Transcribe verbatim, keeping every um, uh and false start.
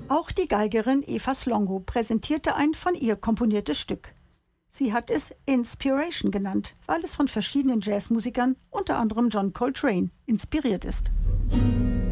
Auch die Geigerin Eva Slongo präsentierte ein von ihr komponiertes Stück. Sie hat es Inspiration genannt, weil es von verschiedenen Jazzmusikern, unter anderem John Coltrane, inspiriert ist.